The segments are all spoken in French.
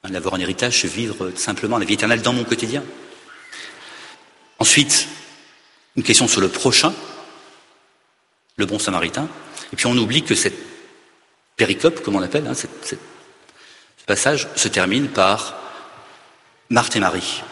L'avoir en héritage, c'est vivre simplement la vie éternelle dans mon quotidien. Ensuite, une question sur le prochain, le bon samaritain. Et puis on oublie que cette péricope, comme on l'appelle, ce passage se termine par Marthe et Marie.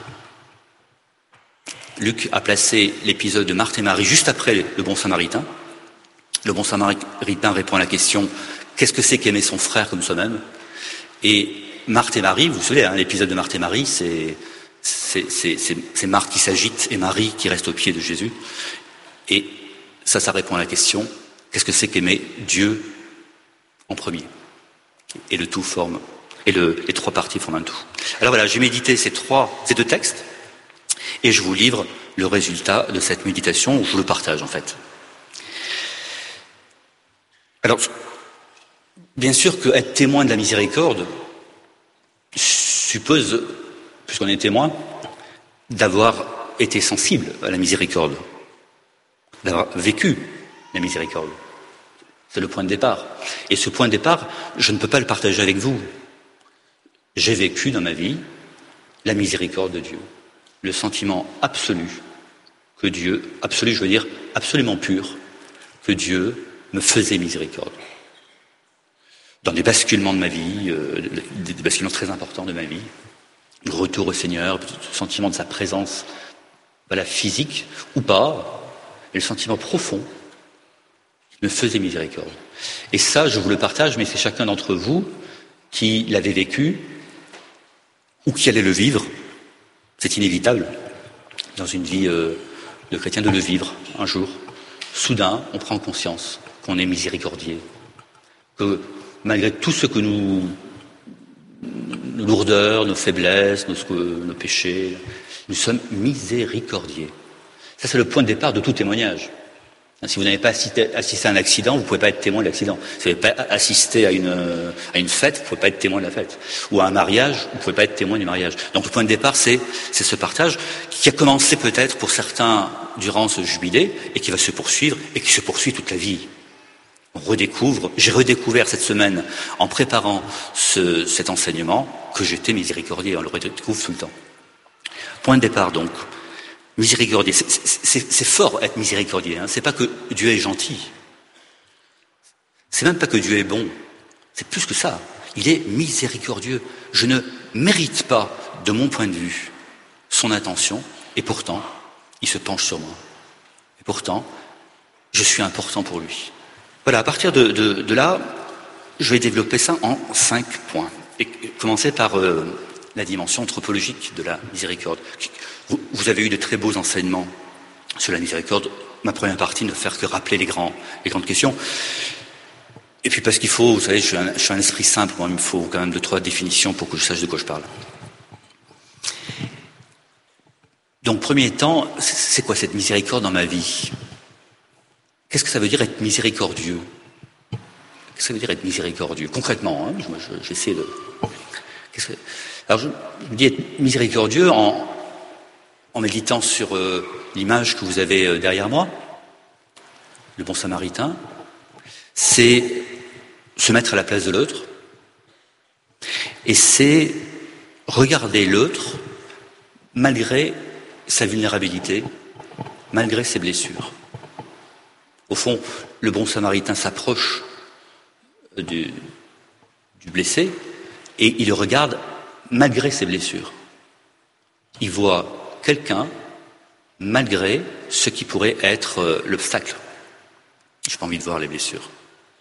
Luc a placé l'épisode de Marthe et Marie juste après le bon samaritain. Le bon samaritain répond à la question « Qu'est-ce que c'est qu'aimer son frère comme soi-même ?» Et Marthe et Marie, vous vous souvenez, l'épisode de Marthe et Marie, c'est Marthe qui s'agite et Marie qui reste aux pieds de Jésus. Et ça répond à la question « Qu'est-ce que c'est qu'aimer Dieu en premier ?» Et le tout forme, et les trois parties forment un tout. Alors voilà, j'ai médité ces deux textes, et je vous livre le résultat de cette méditation, où je vous le partage en fait. Alors, bien sûr qu'être témoin de la miséricorde suppose, puisqu'on est témoin, d'avoir été sensible à la miséricorde, d'avoir vécu la miséricorde. C'est le point de départ. Et ce point de départ, je ne peux pas le partager avec vous. J'ai vécu dans ma vie la miséricorde de Dieu, le sentiment absolu que Dieu, absolu, je veux dire absolument pur, que Dieu me faisait miséricorde. Dans des basculements de ma vie, des basculements très importants de ma vie, le retour au Seigneur, le sentiment de sa présence, voilà, physique ou pas, et le sentiment profond me faisait miséricorde. Et ça, je vous le partage, mais c'est chacun d'entre vous qui l'avait vécu ou qui allait le vivre. C'est inévitable dans une vie de chrétien de le vivre un jour. Soudain, on prend conscience qu'on est miséricordier, que malgré tout ce que nos lourdeurs, nos faiblesses, nos péchés, nous sommes miséricordiers. Ça, c'est le point de départ de tout témoignage. Si vous n'avez pas assisté à un accident, vous ne pouvez pas être témoin de l'accident. Si vous n'avez pas assisté à une fête, vous ne pouvez pas être témoin de la fête. Ou à un mariage, vous ne pouvez pas être témoin du mariage. Donc le point de départ, c'est ce partage qui a commencé peut-être pour certains durant ce jubilé et qui va se poursuivre et qui se poursuit toute la vie. J'ai redécouvert cette semaine, en préparant cet enseignement, que j'étais miséricordieux. On le redécouvre tout le temps. Point de départ donc. Miséricordieux. C'est fort être miséricordieux. C'est pas que Dieu est gentil. C'est même pas que Dieu est bon. C'est plus que ça. Il est miséricordieux. Je ne mérite pas, de mon point de vue, son attention, et pourtant, il se penche sur moi. Et pourtant, je suis important pour lui. Voilà, à partir de là, je vais développer ça en 5 points. Et commencer par la dimension anthropologique de la miséricorde. Vous avez eu de très beaux enseignements sur la miséricorde. Ma première partie ne fait que rappeler les grandes questions. Et puis parce qu'il faut, vous savez, je suis un esprit simple, moi, il me faut quand même 2-3 définitions pour que je sache de quoi je parle. Donc, premier temps, c'est quoi cette miséricorde dans ma vie ? Qu'est-ce que ça veut dire être miséricordieux ? Qu'est-ce que ça veut dire être miséricordieux ? Concrètement, j'essaie de... Alors, je me dis être miséricordieux en méditant sur l'image que vous avez derrière moi, le bon samaritain, c'est se mettre à la place de l'autre, et c'est regarder l'autre malgré sa vulnérabilité, malgré ses blessures. Au fond, le bon samaritain s'approche du blessé et il le regarde malgré ses blessures. Il voit quelqu'un malgré ce qui pourrait être l'obstacle. Je n'ai pas envie de voir les blessures.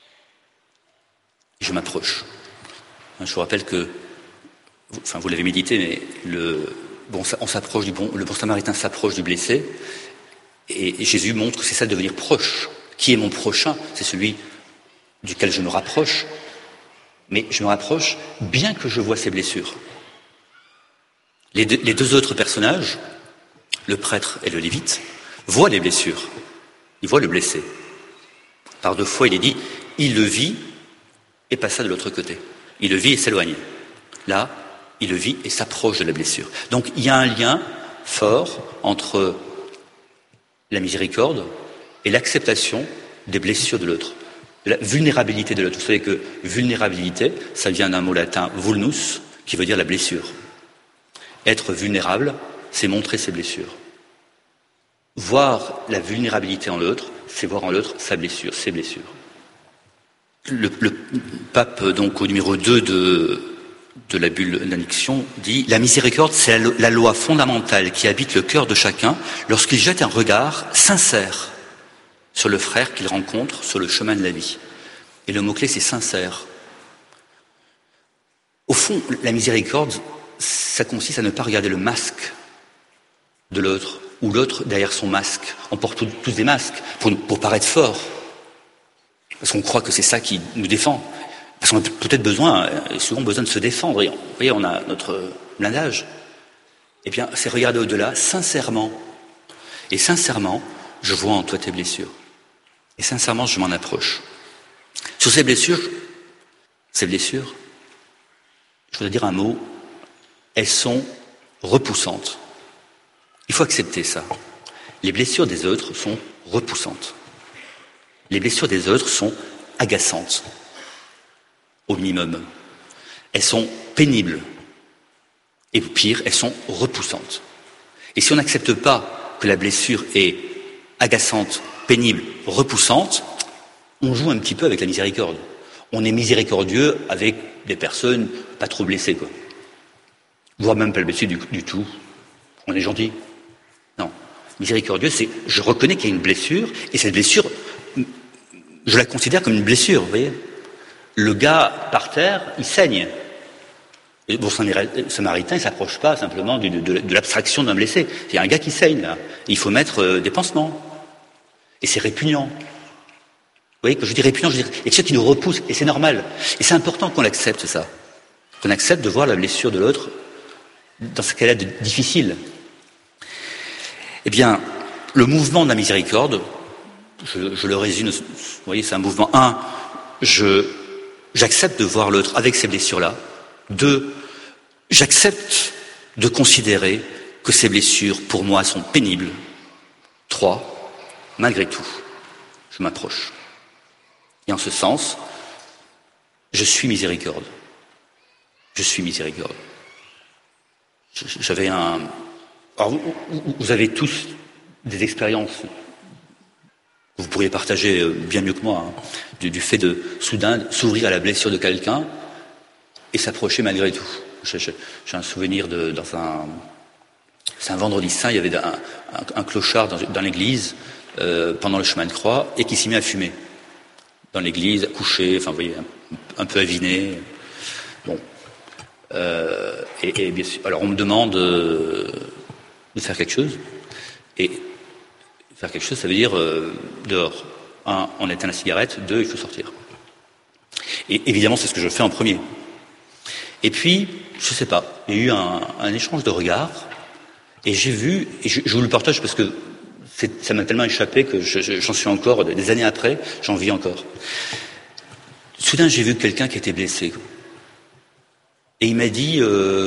Je m'approche. Je vous rappelle que, vous l'avez médité, mais le bon samaritain s'approche du blessé et Jésus montre que c'est ça de devenir proche. Qui est mon prochain ? C'est celui duquel je me rapproche, mais je me rapproche bien que je vois ses blessures. Les deux autres personnages, le prêtre et le lévite, voient les blessures. Ils voient le blessé. Par 2 fois, il est dit, il le vit et passa de l'autre côté. Il le vit et s'éloigne. Là, il le vit et s'approche de la blessure. Donc, il y a un lien fort entre la miséricorde et l'acceptation des blessures de l'autre, de la vulnérabilité de l'autre. Vous savez que vulnérabilité, ça vient d'un mot latin vulnus, qui veut dire la blessure. Être vulnérable, c'est montrer ses blessures. Voir la vulnérabilité en l'autre, c'est voir en l'autre sa blessure, ses blessures. Le pape, donc au numéro 2 de la bulle d'annexion, dit « La miséricorde, c'est la loi fondamentale qui habite le cœur de chacun lorsqu'il jette un regard sincère sur le frère qu'il rencontre sur le chemin de la vie. » Et le mot-clé, c'est « sincère ». Au fond, la miséricorde, ça consiste à ne pas regarder le masque de l'autre, ou l'autre derrière son masque. On porte tous des masques pour paraître fort, parce qu'on croit que c'est ça qui nous défend. Parce qu'on a peut-être besoin, et souvent besoin de se défendre. Et vous voyez, on a notre blindage. Eh bien, c'est regarder au-delà, sincèrement. Et sincèrement, je vois en toi tes blessures. Et sincèrement, je m'en approche. Sur ces blessures, je voudrais dire un mot, elles sont repoussantes. Il faut accepter ça. Les blessures des autres sont repoussantes. Les blessures des autres sont agaçantes, au minimum. Elles sont pénibles. Et pire, elles sont repoussantes. Et si on n'accepte pas que la blessure est agaçante, pénible, repoussante, on joue un petit peu avec la miséricorde. On est miséricordieux avec des personnes pas trop blessées, quoi. Voire même pas blessées du tout. On est gentil. Non. Miséricordieux, c'est je reconnais qu'il y a une blessure, et cette blessure, je la considère comme une blessure, vous voyez. Le gars par terre, il saigne. Et bon, Samaritain, il ne s'approche pas simplement de l'abstraction d'un blessé. Il y a un gars qui saigne, là. Il faut mettre des pansements. Et c'est répugnant. Vous voyez, quand je dis répugnant, je veux dire, il y a quelque chose qui nous repousse, et c'est normal. Et c'est important qu'on accepte ça. Qu'on accepte de voir la blessure de l'autre dans ce cas-là difficile. Eh bien, le mouvement de la miséricorde, je le résume, vous voyez, c'est un mouvement. 1, j'accepte de voir l'autre avec ces blessures-là. 2, j'accepte de considérer que ces blessures, pour moi, sont pénibles. 3, malgré tout, je m'approche. Et en ce sens, je suis miséricorde. Je suis miséricorde. J'avais un... Alors, vous avez tous des expériences que vous pourriez partager bien mieux que moi, hein, du fait de, soudain, s'ouvrir à la blessure de quelqu'un et s'approcher malgré tout. J'ai un souvenir c'est un vendredi saint, il y avait un clochard dans l'église pendant le chemin de croix et qui s'y met à fumer. Dans l'église, à coucher, enfin vous voyez, un peu aviné. Bon. Et bien sûr, alors on me demande de faire quelque chose. Et faire quelque chose, ça veut dire dehors. 1, on éteint la cigarette. 2, il faut sortir. Et évidemment, c'est ce que je fais en premier. Et puis, je sais pas, il y a eu un échange de regards, et j'ai vu, et je vous le partage parce que ça m'a tellement échappé que j'en suis encore, des années après, j'en vis encore. Soudain, j'ai vu quelqu'un qui était blessé. Et il m'a dit,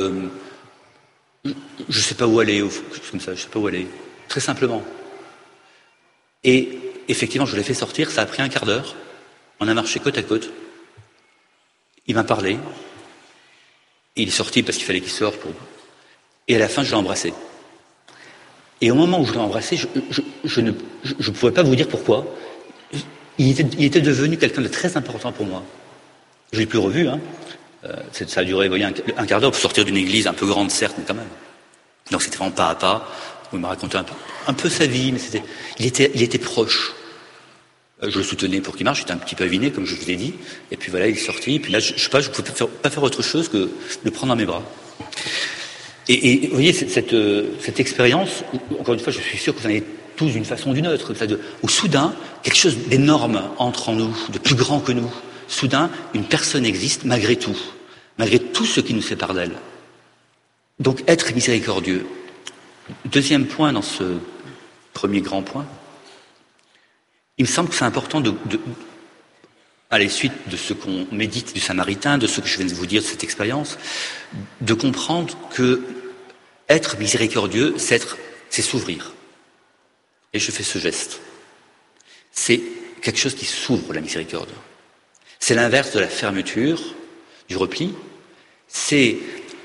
je sais pas où aller, ou quelque chose comme ça, je sais pas où aller. Très simplement. Et effectivement, je l'ai fait sortir, ça a pris un quart d'heure. On a marché côte à côte. Il m'a parlé. Il est sorti parce qu'il fallait qu'il sorte. Et à la fin, je l'ai embrassé. Et au moment où je l'ai embrassé, je ne pouvais pas vous dire pourquoi. Il était devenu quelqu'un de très important pour moi. Je l'ai plus revu, hein. Ça a duré, vous voyez, un quart d'heure pour sortir d'une église un peu grande, certes, mais quand même. Donc c'était vraiment pas à pas. Il m'a raconté un peu sa vie, mais il était proche. Je le soutenais pour qu'il marche, j'étais un petit peu aviné, comme je vous l'ai dit. Et puis voilà, il est sorti. Et puis là, je sais pas, je ne pouvais pas faire autre chose que de le prendre dans mes bras. Et vous voyez, cette expérience, encore une fois, je suis sûr que vous en avez tous d'une façon ou d'une autre, où soudain, quelque chose d'énorme entre en nous, de plus grand que nous. Soudain, une personne existe malgré tout ce qui nous sépare d'elle. Donc, être miséricordieux. Deuxième point dans ce premier grand point, il me semble que c'est important à la suite de ce qu'on médite du Samaritain, de ce que je viens de vous dire de cette expérience, de comprendre que être miséricordieux, c'est s'ouvrir. Et je fais ce geste. C'est quelque chose qui s'ouvre, la miséricorde. C'est l'inverse de la fermeture, du repli. C'est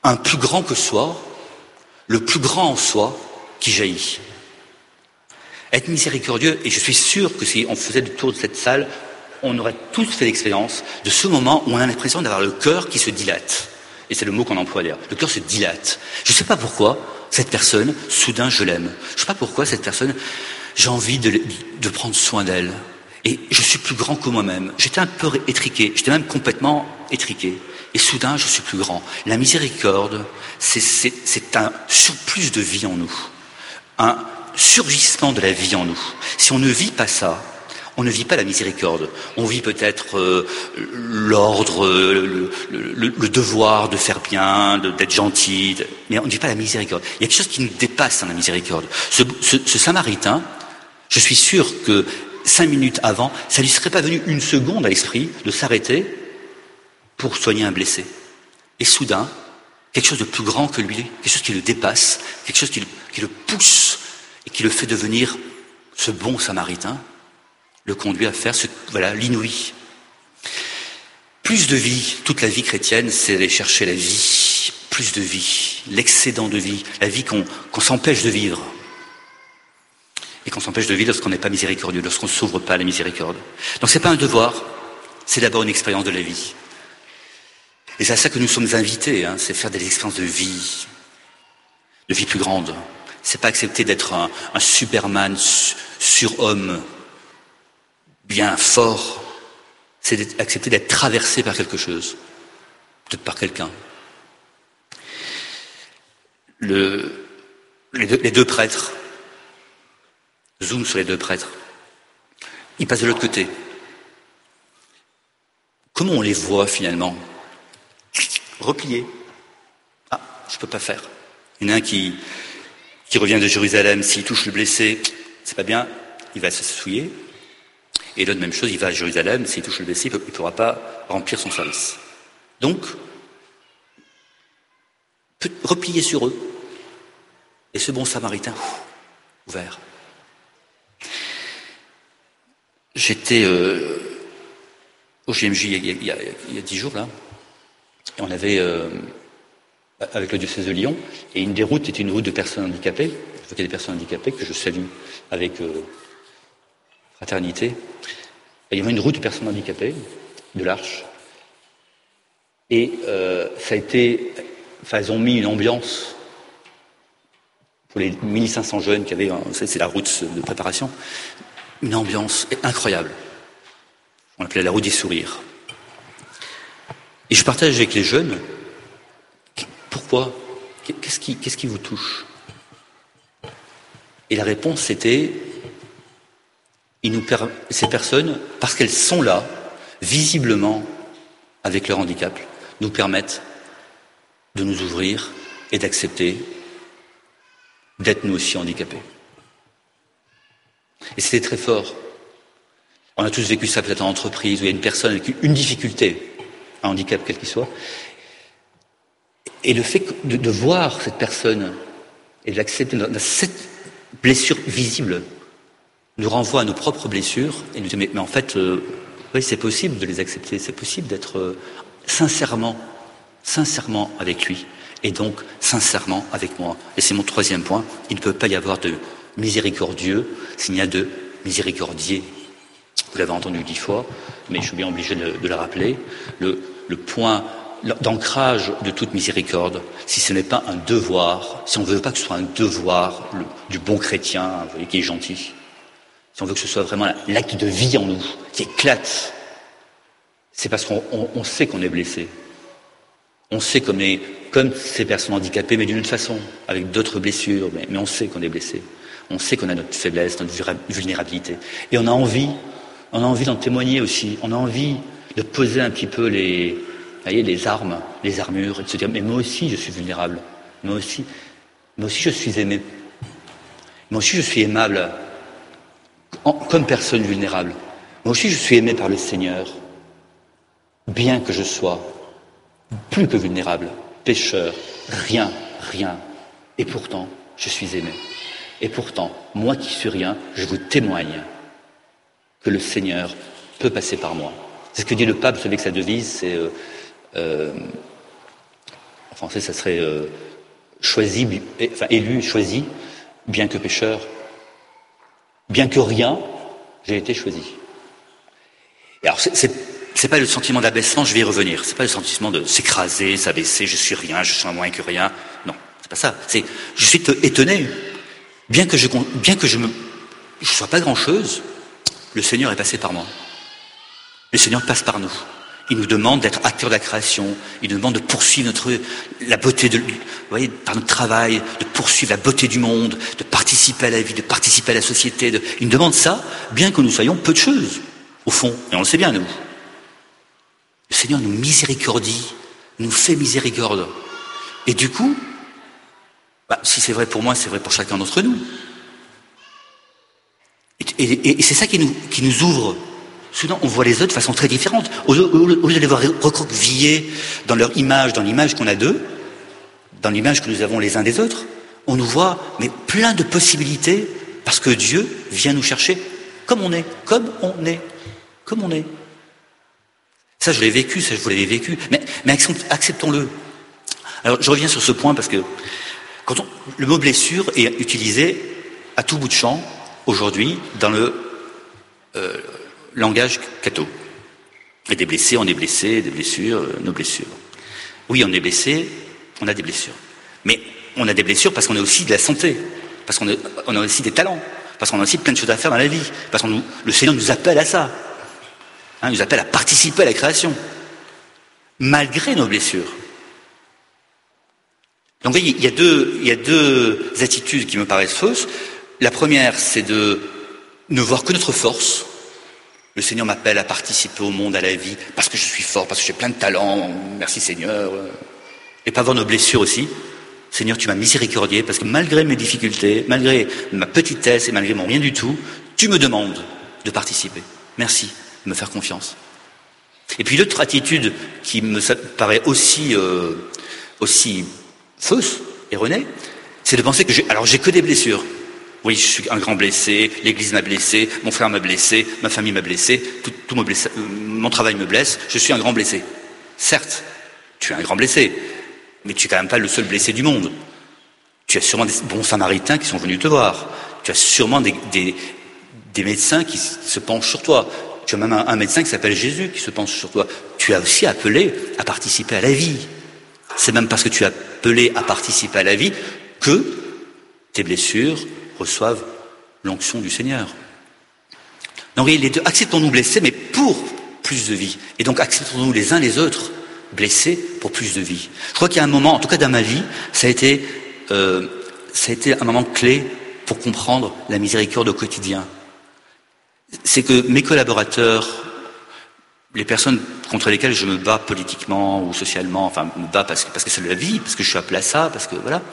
un plus grand que soi, le plus grand en soi qui jaillit. Être miséricordieux, et je suis sûr que si on faisait le tour de cette salle, on aurait tous fait l'expérience de ce moment où on a l'impression d'avoir le cœur qui se dilate. Et c'est le mot qu'on emploie d'ailleurs. Le cœur se dilate. Je ne sais pas pourquoi cette personne, soudain, je l'aime. Je ne sais pas pourquoi cette personne, j'ai envie de prendre soin d'elle. Et je suis plus grand que moi-même. J'étais un peu étriqué. J'étais même complètement étriqué. Et soudain, je suis plus grand. La miséricorde, c'est un surplus de vie en nous. Un surgissement de la vie en nous. Si on ne vit pas ça, on ne vit pas la miséricorde. On vit peut-être l'ordre, le devoir de faire bien, d'être gentil, mais on ne vit pas la miséricorde. Il y a quelque chose qui nous dépasse dans la miséricorde. Ce Samaritain, je suis sûr que 5 minutes avant, ça lui serait pas venu une seconde à l'esprit de s'arrêter pour soigner un blessé. Et soudain, quelque chose de plus grand que lui, quelque chose qui le dépasse, quelque chose qui le pousse et qui le fait devenir ce bon Samaritain, le conduit à faire l'inouï. Plus de vie, toute la vie chrétienne, c'est aller chercher la vie, plus de vie, l'excédent de vie, la vie qu'on s'empêche de vivre. Et qu'on s'empêche de vivre lorsqu'on n'est pas miséricordieux, lorsqu'on ne s'ouvre pas à la miséricorde. Donc c'est pas un devoir, c'est d'abord une expérience de la vie. Et c'est à ça que nous sommes invités, c'est faire des expériences de vie plus grande. C'est pas accepter d'être un Superman surhomme, bien fort. C'est accepter d'être traversé par quelque chose, peut-être par quelqu'un. Les deux prêtres, zoom sur les deux prêtres, ils passent de l'autre côté. Comment on les voit finalement? Repliés. Ah, je peux pas faire. Il y en a un qui revient de Jérusalem, s'il touche le blessé, c'est pas bien, il va se souiller. Et l'autre, même chose, il va à Jérusalem, s'il touche le blessé, il ne pourra pas remplir son service. Donc, replier sur eux. Et ce bon Samaritain, ouvert. J'étais au JMJ il y a 10 jours, là, et on avait, avec le diocèse de Lyon, et une des routes était une route de personnes handicapées. Il y a des personnes handicapées que je salue avec fraternité. Et il y avait une route de personnes handicapées, de l'Arche. Et elles ont mis une ambiance pour les 1500 jeunes qui avaient, c'est la route de préparation, une ambiance incroyable. On l'appelait la route des sourires. Et je partage avec les jeunes, pourquoi? Qu'est-ce qui vous touche? Et la réponse c'était, ces personnes, parce qu'elles sont là, visiblement, avec leur handicap, nous permettent de nous ouvrir et d'accepter d'être nous aussi handicapés. Et c'était très fort. On a tous vécu ça peut-être en entreprise, où il y a une personne avec une difficulté, un handicap quel qu'il soit. Et le fait de voir cette personne et de l'accepter dans cette blessure visible nous renvoie à nos propres blessures et nous dit mais en fait, oui, c'est possible de les accepter, c'est possible d'être sincèrement avec lui et donc sincèrement avec moi. Et c'est mon troisième point, il ne peut pas y avoir de miséricordieux s'il y a de miséricordier. Vous l'avez entendu 10 fois, mais je suis bien obligé de le rappeler. Le point d'ancrage de toute miséricorde, si ce n'est pas un devoir, si on ne veut pas que ce soit un devoir du bon chrétien, vous voyez, qui est gentil, si on veut que ce soit vraiment l'acte de vie en nous, qui éclate, c'est parce qu'on sait qu'on est blessé. On sait qu'on est comme ces personnes handicapées, mais d'une autre façon, avec d'autres blessures, mais on sait qu'on est blessé. On sait qu'on a notre faiblesse, notre vulnérabilité. Et on a envie d'en témoigner aussi. On a envie de poser un petit peu les armes, les armures, et de se dire, mais moi aussi je suis vulnérable. Moi aussi je suis aimé. Moi aussi je suis aimable, comme personne vulnérable. Moi aussi je suis aimé par le Seigneur, bien que je sois plus que vulnérable, pécheur, rien. Et pourtant, je suis aimé. Et pourtant, moi qui suis rien, je vous témoigne que le Seigneur peut passer par moi. C'est ce que dit le pape, vous savez que sa devise, c'est En français, ça serait élu, choisi, bien que pécheur. Bien que rien, j'ai été choisi. Et alors, c'est pas le sentiment d'abaissement, je vais y revenir. C'est pas le sentiment de s'écraser, s'abaisser, je suis rien, je suis moins que rien. Non, c'est pas ça. Je suis étonné. Bien que je sois pas grand chose, le Seigneur est passé par moi. Le Seigneur passe par nous. Il nous demande d'être acteurs de la création. Il nous demande de poursuivre la beauté par notre travail, de poursuivre la beauté du monde, de participer à la vie, de participer à la société. Il nous demande ça, bien que nous soyons peu de choses, au fond. Et on le sait bien, nous. Le Seigneur nous miséricordie, nous fait miséricorde. Et du coup, si c'est vrai pour moi, c'est vrai pour chacun d'entre nous. Et c'est ça qui nous ouvre. Soudain, on voit les autres de façon très différente. Au lieu de les voir recroquevillés dans leur image, dans l'image qu'on a d'eux, dans l'image que nous avons les uns des autres, on nous voit mais plein de possibilités parce que Dieu vient nous chercher comme on est. Ça, je l'ai vécu, ça, je vous l'avez vécu. Mais acceptons-le. Alors, je reviens sur ce point parce que le mot blessure est utilisé à tout bout de champ aujourd'hui dans le langage catho. Il y a des blessés, on est blessé, des blessures, nos blessures. Oui, on est blessé, on a des blessures. Mais on a des blessures parce qu'on a aussi de la santé, parce qu'on a aussi des talents, parce qu'on a aussi plein de choses à faire dans la vie, parce que le Seigneur nous appelle à ça. Il nous appelle à participer à la création, malgré nos blessures. Donc vous voyez, il y a deux attitudes qui me paraissent fausses. La première, c'est de ne voir que notre force. Le Seigneur m'appelle à participer au monde, à la vie, parce que je suis fort, parce que j'ai plein de talents, merci Seigneur. Et pas voir nos blessures aussi. Seigneur, tu m'as miséricordié, parce que malgré mes difficultés, malgré ma petitesse et malgré mon rien du tout, tu me demandes de participer. Merci de me faire confiance. Et puis l'autre attitude qui me paraît aussi fausse, erronée, c'est de penser que j'ai que des blessures. Oui, je suis un grand blessé, l'Église m'a blessé, mon frère m'a blessé, ma famille m'a blessé, tout me blesse, mon travail me blesse, je suis un grand blessé. Certes, tu es un grand blessé, mais tu es quand même pas le seul blessé du monde. Tu as sûrement des bons samaritains qui sont venus te voir. Tu as sûrement des médecins qui se penchent sur toi. Tu as même un médecin qui s'appelle Jésus qui se penche sur toi. Tu as aussi appelé à participer à la vie. C'est même parce que tu as appelé à participer à la vie que tes blessures reçoivent l'onction du Seigneur. Donc les deux, acceptons-nous blessés, mais pour plus de vie. Et donc acceptons-nous les uns les autres blessés pour plus de vie. Je crois qu'il y a un moment, en tout cas dans ma vie, ça a été un moment clé pour comprendre la miséricorde au quotidien. C'est que mes collaborateurs, les personnes contre lesquelles je me bats politiquement ou socialement, enfin me bats parce que c'est la vie, parce que je suis appelé à ça, parce que voilà,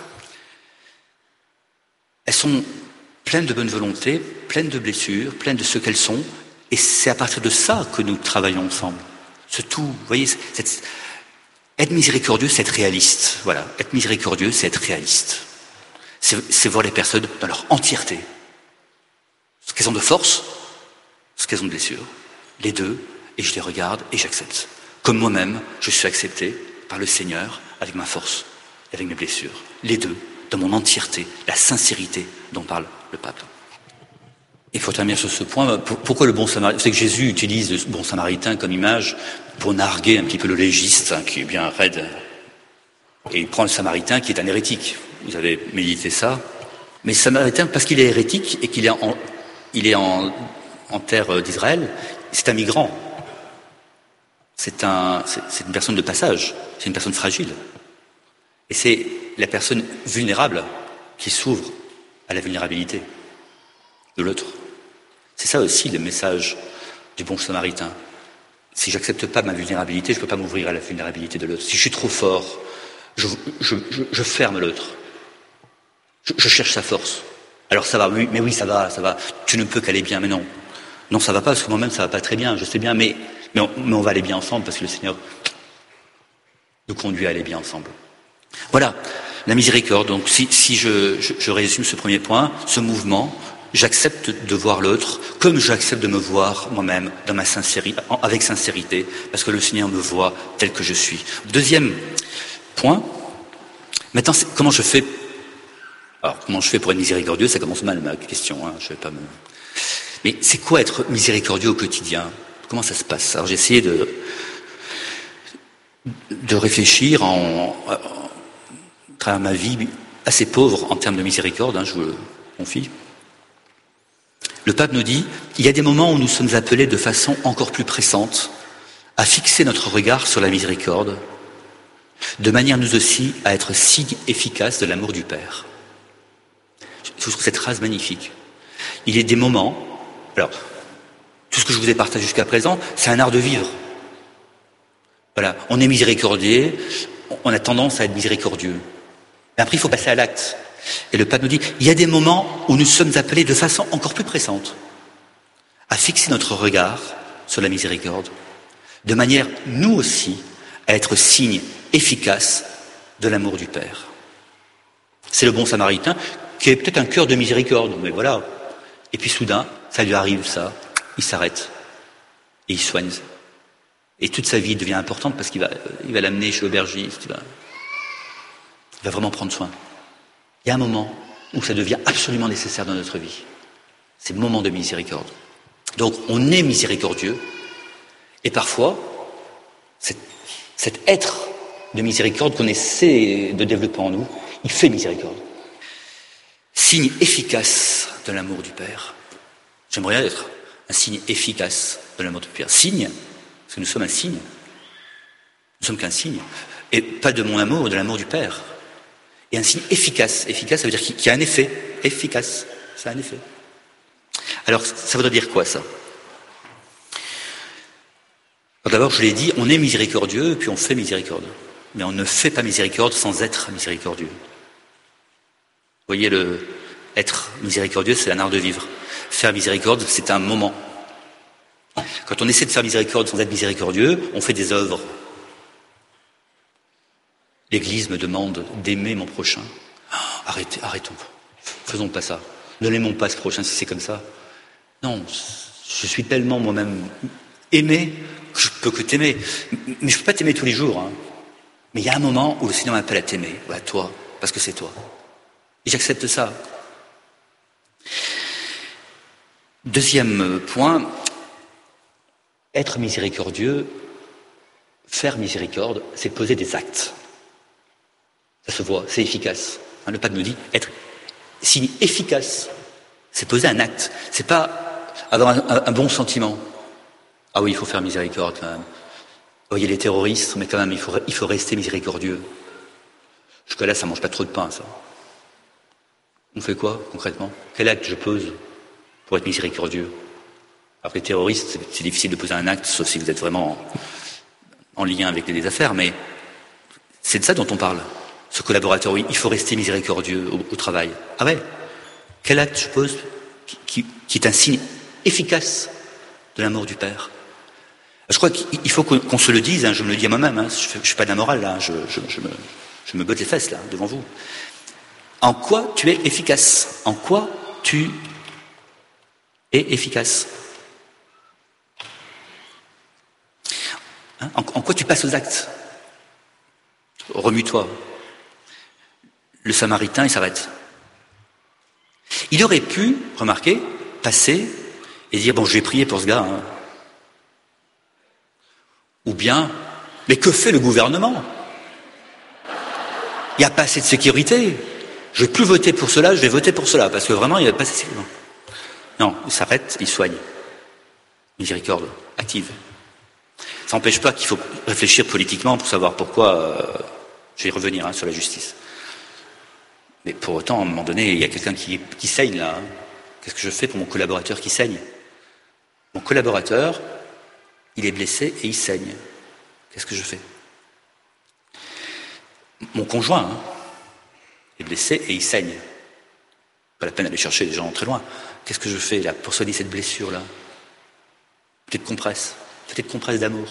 elles sont pleines de bonne volonté, pleines de blessures, pleines de ce qu'elles sont, et c'est à partir de ça que nous travaillons ensemble. C'est tout, vous voyez, être miséricordieux, c'est être réaliste. Voilà, être miséricordieux, c'est être réaliste. C'est voir les personnes dans leur entièreté. Ce qu'elles ont de force, ce qu'elles ont de blessures, les deux, et je les regarde et j'accepte. Comme moi-même, je suis accepté par le Seigneur avec ma force, avec mes blessures. Les deux, dans mon entièreté, la sincérité dont parle le pape. Il faut terminer sur ce point. Pourquoi le bon samaritain? C'est que Jésus utilise le bon samaritain comme image pour narguer un petit peu le légiste, qui est bien raide. Et il prend le samaritain qui est un hérétique. Vous avez médité ça. Mais le samaritain, parce qu'il est hérétique et qu'il est en terre d'Israël, c'est un migrant. C'est une personne de passage. C'est une personne fragile. Et c'est la personne vulnérable qui s'ouvre à la vulnérabilité de l'autre. C'est ça aussi le message du bon samaritain. Si j'accepte pas ma vulnérabilité, je peux pas m'ouvrir à la vulnérabilité de l'autre. Si je suis trop fort, je ferme l'autre. Je cherche sa force. Alors ça va, oui, mais oui, ça va. Tu ne peux qu'aller bien, mais non. Non, ça va pas, parce que moi-même, ça va pas très bien, je sais bien, mais on va aller bien ensemble, parce que le Seigneur nous conduit à aller bien ensemble. Voilà, la miséricorde. Donc, si je résume ce premier point, ce mouvement, j'accepte de voir l'autre comme j'accepte de me voir moi-même dans ma sincérité, avec sincérité, parce que le Seigneur me voit tel que je suis. Deuxième point, Maintenant, comment je fais? Alors, comment je fais pour être miséricordieux? Ça commence mal, ma question. Je vais pas me... Mais c'est quoi être miséricordieux au quotidien? Comment ça se passe? Alors, j'ai essayé de réfléchir à travers ma vie assez pauvre en termes de miséricorde, je vous le confie. Le pape nous dit, il y a des moments où nous sommes appelés de façon encore plus pressante à fixer notre regard sur la miséricorde, de manière nous aussi à être signe efficace de l'amour du Père. Je trouve cette phrase magnifique. Il y a des moments, alors, tout ce que je vous ai partagé jusqu'à présent, c'est un art de vivre. Voilà, on est miséricordieux, on a tendance à être miséricordieux. Mais après, il faut passer à l'acte. Et le pape nous dit, il y a des moments où nous sommes appelés de façon encore plus pressante à fixer notre regard sur la miséricorde, de manière, nous aussi, à être signe efficace de l'amour du Père. C'est le bon samaritain qui a peut-être un cœur de miséricorde, mais voilà. Et puis soudain, ça lui arrive ça, il s'arrête et il soigne. Et toute sa vie devient importante parce qu'il va l'amener chez l'aubergiste, il va vraiment prendre soin. Il y a un moment où ça devient absolument nécessaire dans notre vie. C'est le moment de miséricorde. Donc on est miséricordieux et parfois cet être de miséricorde qu'on essaie de développer en nous, il fait miséricorde. Signe efficace de l'amour du Père. J'aimerais être un signe efficace de l'amour du Père. Signe, parce que nous sommes un signe. Nous sommes qu'un signe. Et pas de mon amour, de l'amour du Père. Et un signe efficace. Efficace, ça veut dire qu'il y a un effet. Efficace, ça a un effet. Alors, ça voudrait dire quoi, ça? Alors, d'abord, je l'ai dit, on est miséricordieux, et puis on fait miséricorde. Mais on ne fait pas miséricorde sans être miséricordieux. Vous voyez, être miséricordieux, c'est un art de vivre. Faire miséricorde, c'est un moment. Quand on essaie de faire miséricorde sans être miséricordieux, on fait des œuvres. L'Église me demande d'aimer mon prochain. Arrêtons. Faisons pas ça. Ne l'aimons pas ce prochain si c'est comme ça. Non, je suis tellement moi-même aimé que je peux que t'aimer. Mais je peux pas t'aimer tous les jours. Mais il y a un moment où le Seigneur m'appelle à t'aimer. À toi, parce que c'est toi. Et j'accepte ça. Deuxième point, être miséricordieux, faire miséricorde, c'est poser des actes. Ça se voit, c'est efficace. Le pape nous dit, être signe efficace, c'est poser un acte. C'est pas avoir un bon sentiment. Ah oui, il faut faire miséricorde quand même. Vous voyez les terroristes, mais quand même, il faut rester miséricordieux. Jusqu'à là, ça mange pas trop de pain, ça. On fait quoi, concrètement? Quel acte je pose pour être miséricordieux? Après, les terroristes, c'est difficile de poser un acte, sauf si vous êtes vraiment en lien avec les affaires, mais c'est de ça dont on parle. Ce collaborateur, oui, il faut rester miséricordieux au travail. Ah ouais? Quel acte je pose qui est un signe efficace de l'amour du Père? Je crois qu'il faut qu'on se le dise, je me le dis à moi-même, je ne suis pas de la morale, là, je me botte les fesses, là, devant vous. En quoi tu es efficace? En quoi tu es efficace? En quoi tu passes aux actes? Remue-toi. Le Samaritain, il s'arrête. Il aurait pu, remarquez, passer et dire, bon, je vais prier pour ce gars. Ou bien, mais que fait le gouvernement? Il n'y a pas assez de sécurité. Je ne vais plus voter pour cela, je vais voter pour cela, parce que vraiment, il n'y a pas assez de sécurité. Non, il s'arrête, il soigne. Miséricorde, active. Ça n'empêche pas qu'il faut réfléchir politiquement pour savoir pourquoi, je vais y revenir sur la justice. Mais pour autant, à un moment donné, il y a quelqu'un qui saigne là. Qu'est-ce que je fais pour mon collaborateur qui saigne? Mon collaborateur, il est blessé et il saigne. Qu'est-ce que je fais? Mon conjoint est blessé et il saigne. Pas la peine d'aller chercher des gens très loin. Qu'est-ce que je fais là pour soigner cette blessure-là? Peut-être compresse d'amour.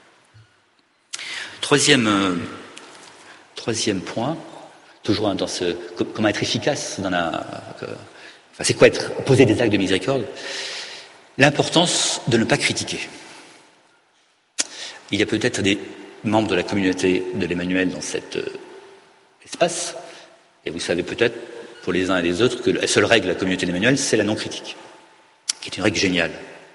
Troisième point, toujours dans comment être efficace c'est quoi poser des actes de miséricorde? L'importance de ne pas critiquer. Il y a peut-être des membres de la communauté de l'Emmanuel dans cet l'espace. Et vous savez peut-être, pour les uns et les autres, que la seule règle de la communauté d'Emmanuel, c'est la non-critique, qui est une règle géniale.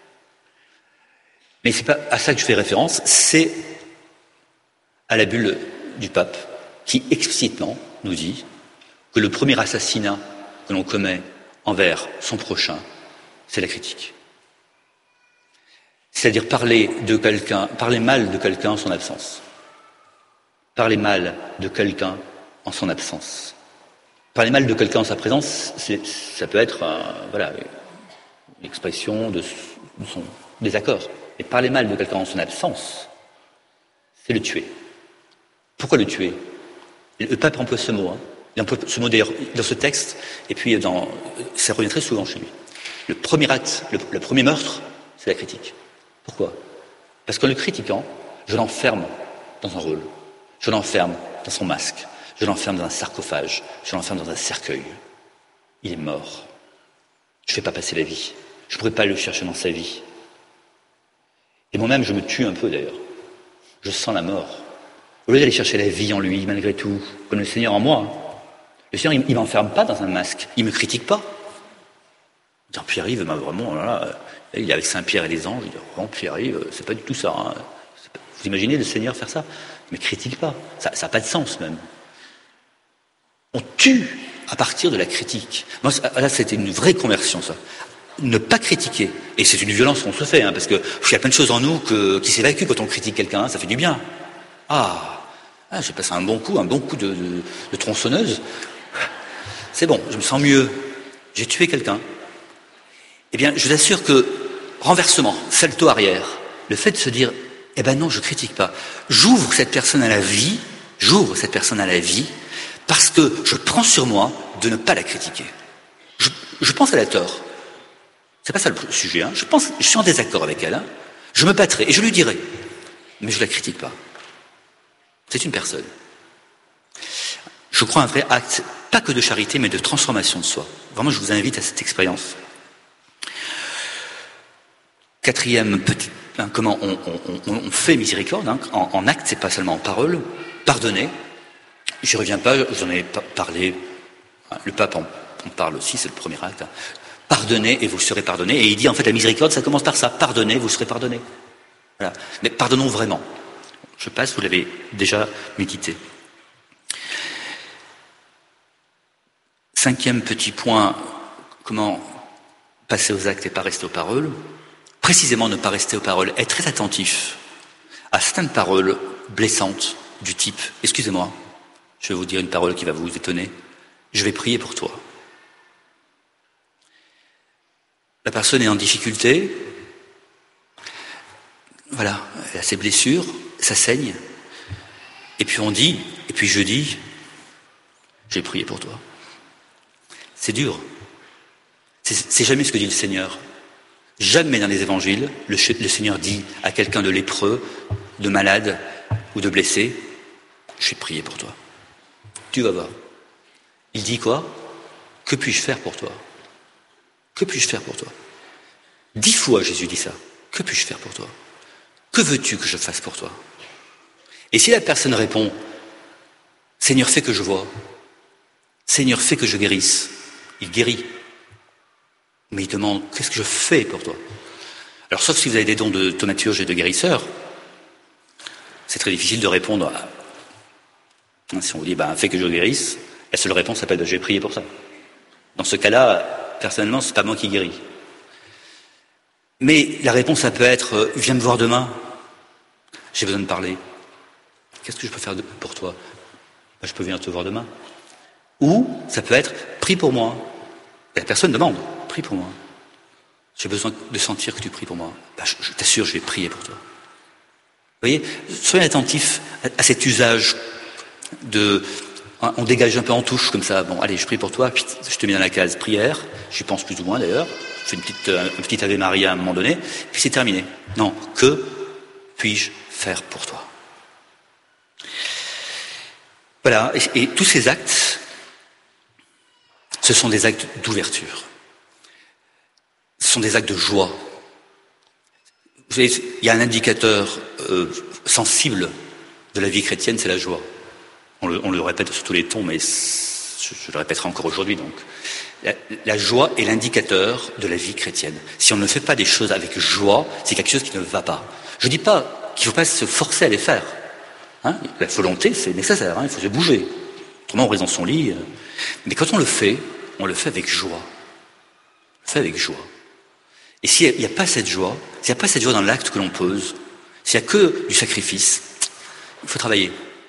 Mais c'est pas à ça que je fais référence, c'est à la bulle du pape, qui explicitement nous dit que le premier assassinat que l'on commet envers son prochain, c'est la critique. C'est-à-dire parler mal de quelqu'un en son absence. Parler mal de quelqu'un en son absence. Parler mal de quelqu'un en sa présence, ça peut être une expression de son désaccord. Mais parler mal de quelqu'un en son absence, c'est le tuer. Pourquoi le tuer? Le pape emploie ce mot. Il emploie ce mot d'ailleurs dans ce texte, et puis ça revient très souvent chez lui. Le premier acte, le premier meurtre, c'est la critique. Pourquoi? Parce qu'en le critiquant, je l'enferme dans un rôle. Je l'enferme dans son masque. Je l'enferme dans un sarcophage. Je l'enferme dans un cercueil. Il est mort. Je ne fais pas passer la vie. Je ne pourrais pas le chercher dans sa vie. Et moi-même, je me tue un peu d'ailleurs. Je sens la mort. Au lieu d'aller chercher la vie en lui, malgré tout, comme le Seigneur en moi. Le Seigneur, il ne m'enferme pas dans un masque. Il ne me critique pas. Pierre-Yves, vraiment, il est avec Saint-Pierre et les anges. Il dit, vraiment, Pierre-Yves, c'est pas du tout ça. Vous imaginez le Seigneur faire ça? Il ne me critique pas. Ça n'a pas de sens même. On tue à partir de la critique. Moi, là, c'était une vraie conversion, ça. Ne pas critiquer. Et c'est une violence qu'on se fait, parce qu'il y a plein de choses en nous qui s'évacuent quand on critique quelqu'un. Ça fait du bien. J'ai passé un bon coup de tronçonneuse. C'est bon, je me sens mieux. J'ai tué quelqu'un. Eh bien, je vous assure que, renversement, salto arrière, le fait de se dire, non, je critique pas. J'ouvre cette personne à la vie, parce que je prends sur moi de ne pas la critiquer. Je pense qu'elle a tort. C'est pas ça le sujet, Je suis en désaccord avec elle, Je me battrai et je lui dirai. Mais je la critique pas. C'est une personne. Je crois un vrai acte, pas que de charité, mais de transformation de soi. Vraiment, je vous invite à cette expérience. Quatrième petit, comment on fait miséricorde, en acte, c'est pas seulement en parole. Pardonner. J'y reviens pas, j'en ai parlé. Le pape en parle aussi, c'est le premier acte. Pardonnez et vous serez pardonnés. Et il dit en fait la miséricorde, ça commence par ça. Pardonnez, vous serez pardonnés. Voilà. Mais pardonnons vraiment. Je passe, vous l'avez déjà médité. Cinquième petit point, comment passer aux actes et pas rester aux paroles. Précisément ne pas rester aux paroles, être très attentif à certaines paroles blessantes du type « Excusez-moi, je vais vous dire une parole qui va vous étonner, je vais prier pour toi ». La personne est en difficulté, voilà, elle a ses blessures, ça saigne, et puis je dis « Je vais prier pour toi ». C'est dur, c'est jamais ce que dit le Seigneur. Jamais dans les évangiles, le Seigneur dit à quelqu'un de lépreux, de malade ou de blessé, je vais prier pour toi. Tu vas voir. Il dit quoi? Que puis-je faire pour toi? Que puis-je faire pour toi? 10 fois Jésus dit ça. Que puis-je faire pour toi? Que veux-tu que je fasse pour toi? Et si la personne répond, Seigneur, fais que je vois. Seigneur, fais que je guérisse. Il guérit. Mais il demande, qu'est-ce que je fais pour toi? Alors, sauf si vous avez des dons de thaumaturge et de guérisseur, c'est très difficile de répondre à... Si on vous dit, fais que je guérisse, la seule réponse s'appelle, je vais prier pour ça. Dans ce cas-là, personnellement, c'est pas moi qui guéris. Mais la réponse, ça peut être, viens me voir demain, j'ai besoin de parler. Qu'est-ce que je peux faire pour toi? Je peux venir te voir demain. Ou, ça peut être, prie pour moi. Et la personne demande, prie pour moi. J'ai besoin de sentir que tu pries pour moi. Je t'assure, je vais prier pour toi. Vous voyez, soyez attentifs à cet usage on dégage un peu en touche comme ça. Bon, allez, je prie pour toi, puis je te mets dans la case prière. J'y pense plus ou moins d'ailleurs. Je fais un petit Ave Maria à un moment donné, puis c'est terminé. Non, que puis-je faire pour toi? Voilà, et tous ces actes, ce sont des actes d'ouverture. Ce sont des actes de joie. Vous savez, il y a un indicateur sensible de la vie chrétienne, c'est la joie. On le répète sur tous les tons, mais je le répéterai encore aujourd'hui. Donc, la joie est l'indicateur de la vie chrétienne. Si on ne fait pas des choses avec joie, c'est quelque chose qui ne va pas. Je ne dis pas qu'il ne faut pas se forcer à les faire. Hein, la volonté, c'est nécessaire, hein, il faut se bouger. Autrement, on reste dans son lit. Mais quand on le fait avec joie. On le fait avec joie. Et s'il n'y a pas cette joie, s'il n'y a pas cette joie dans l'acte que l'on pose, s'il n'y a que du sacrifice, il faut travailler.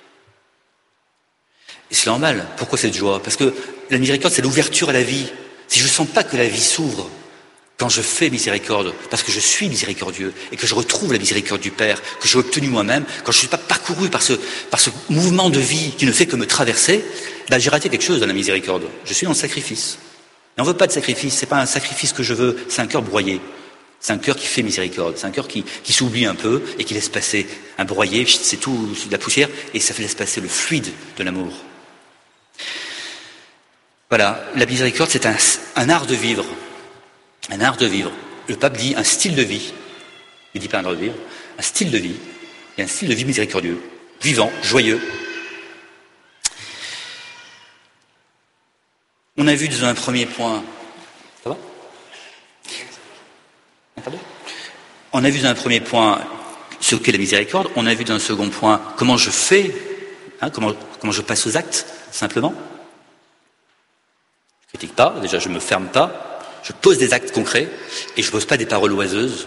Et c'est normal. Pourquoi cette joie? Parce que la miséricorde, c'est l'ouverture à la vie. Si je ne sens pas que la vie s'ouvre quand je fais miséricorde, parce que je suis miséricordieux et que je retrouve la miséricorde du Père, que j'ai obtenue moi-même, quand je ne suis pas parcouru par ce mouvement de vie qui ne fait que me traverser, ben j'ai raté quelque chose dans la miséricorde. Je suis dans le sacrifice. Et on ne veut pas de sacrifice, c'est pas un sacrifice que je veux, c'est un cœur broyé. C'est un cœur qui fait miséricorde, c'est un cœur qui s'oublie un peu et qui laisse passer un broyé, c'est tout, c'est de la poussière, et ça laisse passer le fluide de l'amour. Voilà, la miséricorde, c'est un art de vivre. Un art de vivre. Le pape dit un style de vie. Il dit pas un art de vivre, un style de vie. Et un style de vie miséricordieux, vivant, joyeux. On a vu dans un premier point... Ça va? On a vu dans un premier point ce qu'est la miséricorde. On a vu dans un second point comment je fais, hein, comment je passe aux actes, simplement. Je ne critique pas, déjà je ne me ferme pas. Je pose des actes concrets et je ne pose pas des paroles oiseuses.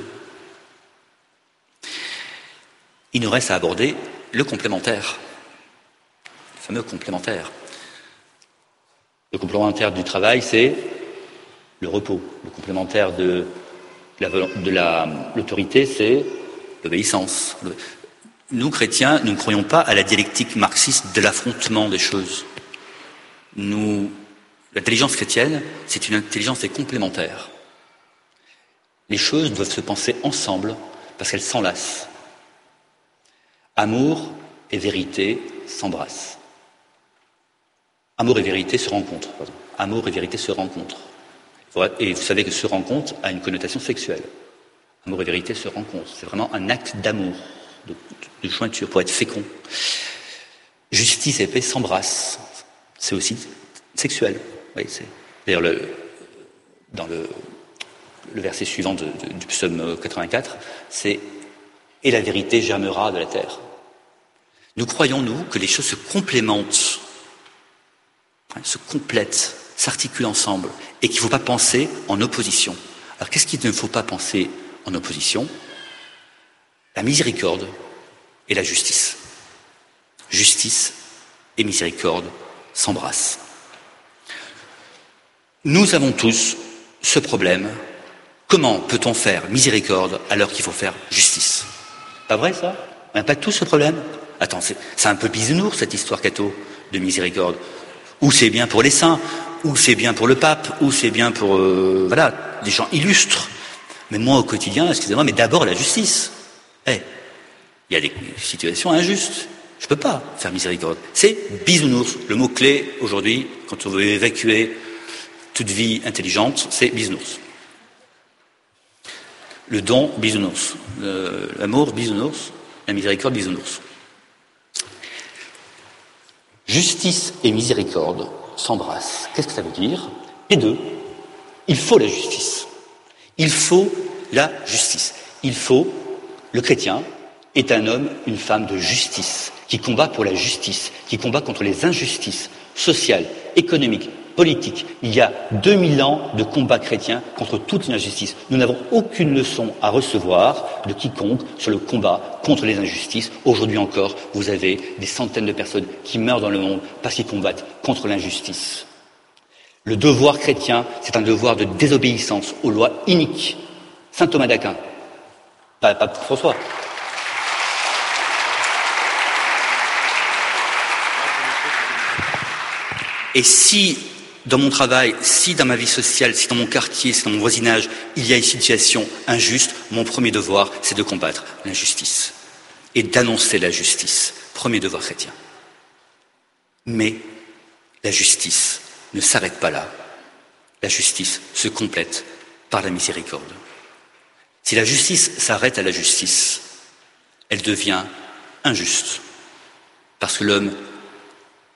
Il nous reste à aborder le complémentaire, le fameux complémentaire. Le complémentaire du travail, c'est le repos. Le complémentaire de l'autorité, c'est l'obéissance. Nous, chrétiens, nous ne croyons pas à la dialectique marxiste de l'affrontement des choses. L'intelligence chrétienne, c'est une intelligence des complémentaires. Les choses doivent se penser ensemble parce qu'elles s'enlacent. Amour et vérité s'embrassent. Amour et vérité se rencontrent. Pardon. Amour et vérité se rencontrent. Et vous savez que se rencontre a une connotation sexuelle. Amour et vérité se rencontrent. C'est vraiment un acte d'amour, de jointure, pour être fécond. Justice et paix s'embrassent. C'est aussi sexuel. Oui, c'est d'ailleurs dans le verset suivant du psaume 84, c'est « Et la vérité germera de la terre ». Nous croyons, nous, que les choses se complémentent, se complètent, s'articulent ensemble, et qu'il ne faut pas penser en opposition. Alors qu'est-ce qu'il ne faut pas penser en opposition? La miséricorde et la justice. Justice et miséricorde s'embrassent. Nous avons tous ce problème. Comment peut-on faire miséricorde alors qu'il faut faire justice? Pas vrai ça? On n'a pas tous ce problème? Attends, c'est un peu bisounours cette histoire catho de miséricorde. Ou c'est bien pour les saints, ou c'est bien pour le pape, ou c'est bien pour des gens illustres. Mais moi au quotidien, excusez-moi, mais d'abord la justice. Il y a des situations injustes. Je ne peux pas faire miséricorde. C'est bisounours. Le mot-clé aujourd'hui, quand on veut évacuer toute vie intelligente, c'est bisounours. Le don, bisounours. L'amour, bisounours. La miséricorde, bisounours. Justice et miséricorde s'embrassent. Qu'est-ce que ça veut dire? Les deux. Il faut la justice. Il faut la justice. Le chrétien est un homme, une femme de justice, qui combat pour la justice, qui combat contre les injustices sociales, économiques, politiques. Il y a 2000 ans de combat chrétien contre toute injustice. Nous n'avons aucune leçon à recevoir de quiconque sur le combat contre les injustices. Aujourd'hui encore, vous avez des centaines de personnes qui meurent dans le monde parce qu'ils combattent contre l'injustice. Le devoir chrétien, c'est un devoir de désobéissance aux lois iniques. Saint Thomas d'Aquin, pas François. Et si, dans mon travail, si dans ma vie sociale, si dans mon quartier, si dans mon voisinage, il y a une situation injuste, mon premier devoir, c'est de combattre l'injustice et d'annoncer la justice. Premier devoir chrétien. Mais la justice ne s'arrête pas là. La justice se complète par la miséricorde. Si la justice s'arrête à la justice, elle devient injuste. Parce que l'homme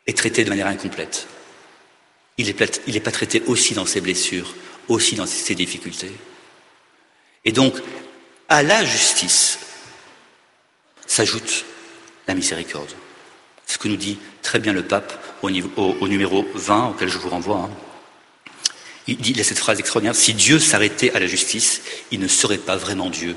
est traité de manière incomplète. Il n'est pas traité aussi dans ses blessures, aussi dans ses difficultés. Et donc, à la justice s'ajoute la miséricorde. C'est ce que nous dit très bien le pape au numéro 20, auquel je vous renvoie. Il a cette phrase extraordinaire: si Dieu s'arrêtait à la justice, il ne serait pas vraiment Dieu.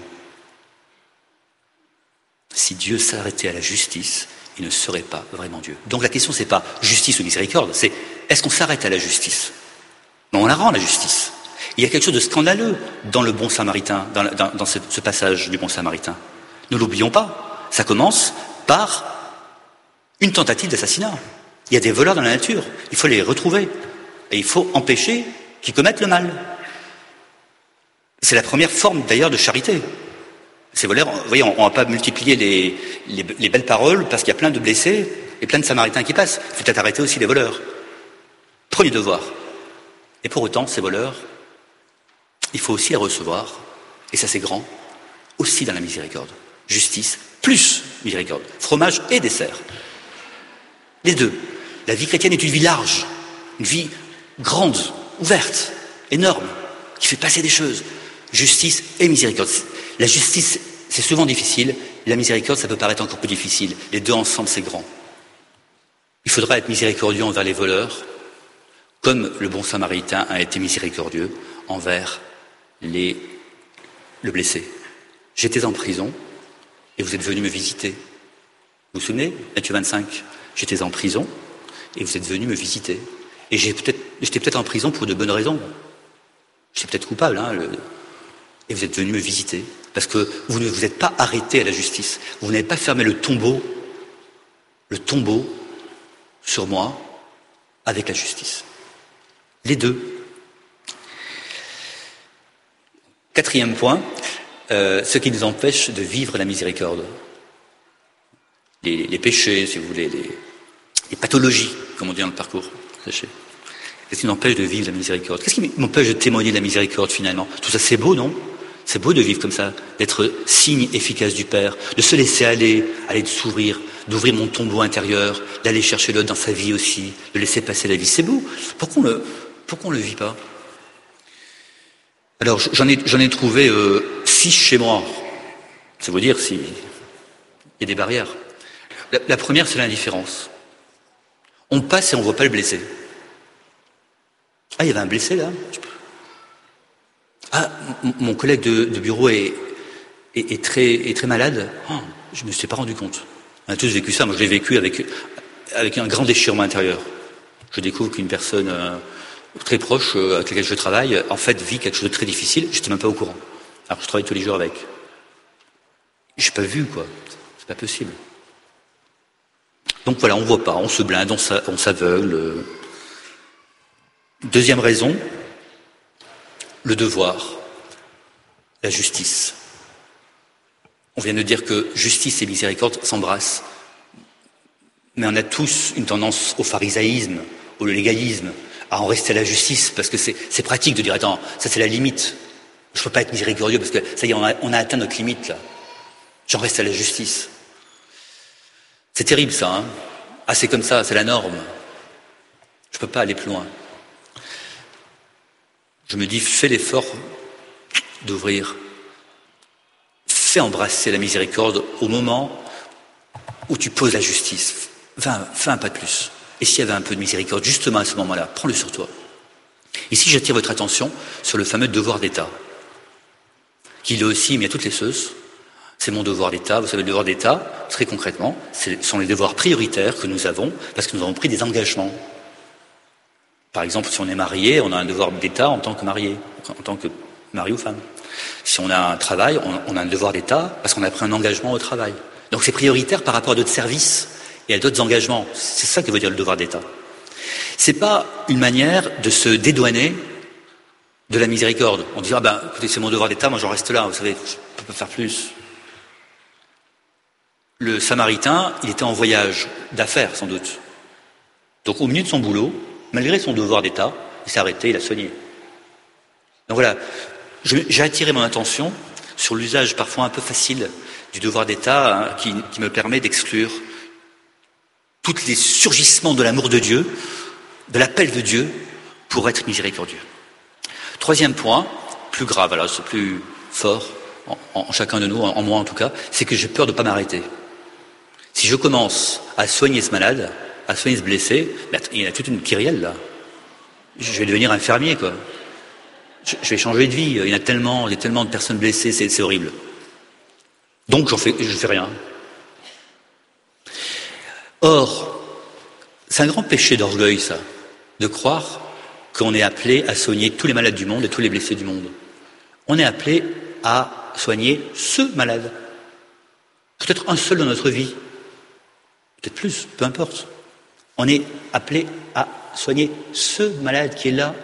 Si Dieu s'arrêtait à la justice, il ne serait pas vraiment Dieu. Donc la question, c'est pas justice ou miséricorde, c'est est-ce qu'on s'arrête à la justice? Non, on la rend, la justice. Il y a quelque chose de scandaleux dans le bon samaritain, dans ce passage du bon samaritain. Ne l'oublions pas. Ça commence par une tentative d'assassinat. Il y a des voleurs dans la nature. Il faut les retrouver. Et il faut empêcher qu'ils commettent le mal. C'est la première forme, d'ailleurs, de charité. Ces voleurs, vous voyez, on ne va pas multiplier les belles paroles parce qu'il y a plein de blessés et plein de samaritains qui passent. Il faut peut-être arrêter aussi les voleurs. Premier devoir. Et pour autant, ces voleurs, il faut aussi les recevoir, et ça c'est grand, aussi dans la miséricorde. Justice plus miséricorde. Fromage et dessert. Les deux. La vie chrétienne est une vie large, une vie grande, ouverte, énorme, qui fait passer des choses. Justice et miséricorde. La justice, c'est souvent difficile. La miséricorde, ça peut paraître encore plus difficile. Les deux ensemble, c'est grand. Il faudra être miséricordieux envers les voleurs, comme le bon samaritain a été miséricordieux envers le blessé. J'étais en prison et vous êtes venu me visiter. Vous vous souvenez, Matthieu 25, j'étais en prison et vous êtes venu me visiter. Et j'étais peut-être en prison pour de bonnes raisons. J'étais peut-être coupable, et vous êtes venu me visiter. Parce que vous ne vous êtes pas arrêté à la justice. Vous n'avez pas fermé le tombeau sur moi avec la justice. Les deux. Quatrième point, ce qui nous empêche de vivre la miséricorde. Les péchés, si vous voulez, les pathologies, comme on dit dans le parcours. Qu'est-ce qui nous empêche de vivre la miséricorde? Qu'est-ce qui m'empêche de témoigner de la miséricorde finalement? Tout ça, c'est beau, non? C'est beau de vivre comme ça, d'être signe efficace du Père, de se laisser aller de s'ouvrir, d'ouvrir mon tombeau intérieur, d'aller chercher l'autre dans sa vie aussi, de laisser passer la vie. C'est beau. Pourquoi on le vit pas? Alors, j'en ai trouvé 6 chez moi. Ça veut dire s'il y a des barrières. La première, c'est l'indifférence. On passe et on ne voit pas le blessé. Ah, il y avait un blessé là. Ah, mon collègue de bureau est très malade. Oh, je ne me suis pas rendu compte. On a tous vécu ça. Moi, je l'ai vécu avec un grand déchirement intérieur. Je découvre qu'une personne très proche avec laquelle je travaille, en fait, vit quelque chose de très difficile. Je n'étais même pas au courant. Alors que je travaille tous les jours avec. Je n'ai pas vu, quoi. C'est pas possible. Donc voilà, on ne voit pas, on se blinde, on s'aveugle. Deuxième raison, le devoir, la justice. On vient de dire que justice et miséricorde s'embrassent. Mais on a tous une tendance au pharisaïsme, au légalisme, à en rester à la justice, parce que c'est pratique de dire, attends, ça c'est la limite. Je ne peux pas être miséricordieux, parce que ça y est, on a atteint notre limite, là. J'en reste à la justice. C'est terrible, ça, hein. Ah, c'est comme ça, c'est la norme. Je ne peux pas aller plus loin. Je me dis, fais l'effort d'ouvrir. Fais embrasser la miséricorde au moment où tu poses la justice. Fais un pas de plus. Et s'il y avait un peu de miséricorde, justement à ce moment-là, prends-le sur toi. Ici, j'attire votre attention sur le fameux devoir d'État, qui là aussi mis à toutes les sauces. C'est mon devoir d'État. Vous savez, le devoir d'État, très concrètement, ce sont les devoirs prioritaires que nous avons parce que nous avons pris des engagements. Par exemple, si on est marié, on a un devoir d'État en tant que marié, en tant que mari ou femme. Si on a un travail, on a un devoir d'État parce qu'on a pris un engagement au travail. Donc c'est prioritaire par rapport à d'autres services et à d'autres engagements. C'est ça que veut dire le devoir d'État. C'est pas une manière de se dédouaner de la miséricorde. On dira, écoutez, c'est mon devoir d'État, moi j'en reste là, vous savez, je ne peux pas faire plus. Le Samaritain, il était en voyage d'affaires, sans doute. Donc au milieu de son boulot, malgré son devoir d'État, il s'est arrêté, il a soigné. Donc voilà, j'ai attiré mon attention sur l'usage parfois un peu facile du devoir d'État, qui me permet d'exclure tous les surgissements de l'amour de Dieu, de l'appel de Dieu pour être miséricordieux. Troisième point, plus grave, alors c'est plus fort en chacun de nous, en moi en tout cas, c'est que j'ai peur de ne pas m'arrêter. Si je commence à soigner ce malade, à soigner ce blessé, il y a toute une kyrielle là. Je vais devenir un fermier, quoi. Je vais changer de vie. Il y a tellement de personnes blessées, c'est horrible. Donc je fais rien. Or, c'est un grand péché d'orgueil, ça, de croire qu'on est appelé à soigner tous les malades du monde et tous les blessés du monde. On est appelé à soigner ce malade. Peut-être un seul dans notre vie. Peut-être plus, peu importe. On est appelé à soigner ce malade qui est là.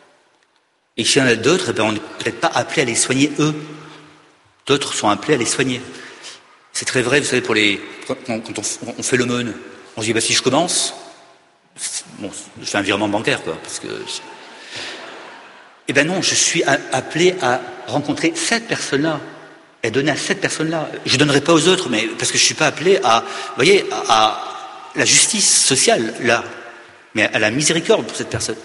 Et s'il y en a d'autres, on n'est peut-être pas appelé à les soigner eux. D'autres sont appelés à les soigner. C'est très vrai, vous savez, quand on fait l'aumône, on se dit, si je commence, bon, je fais un virement bancaire, quoi, parce que... Eh ben non, je suis appelé à rencontrer cette personne-là, et donner à cette personne-là. Je ne donnerai pas aux autres, mais parce que je ne suis pas appelé à, vous voyez, à la justice sociale, là, mais à la miséricorde pour cette personne.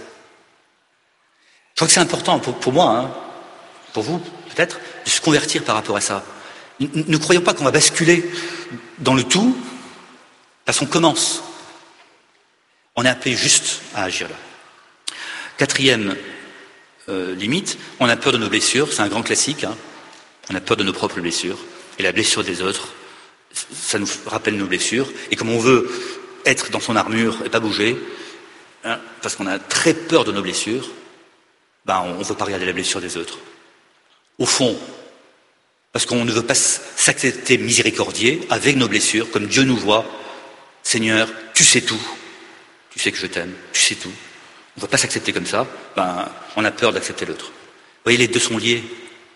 Je crois que c'est important pour moi, hein, pour vous peut-être, de se convertir par rapport à ça. Ne croyons pas qu'on va basculer dans le tout, parce qu'on commence. On est appelé juste à agir là. Quatrième limite, on a peur de nos blessures, c'est un grand classique, hein. On a peur de nos propres blessures, et la blessure des autres, ça nous rappelle nos blessures, et comme on veut être dans son armure et pas bouger, hein, parce qu'on a très peur de nos blessures, on ne veut pas regarder la blessure des autres. Au fond, parce qu'on ne veut pas s'accepter miséricordieux avec nos blessures, comme Dieu nous voit, Seigneur, tu sais tout, tu sais que je t'aime, tu sais tout. On ne veut pas s'accepter comme ça, on a peur d'accepter l'autre. Vous voyez, les deux sont liés.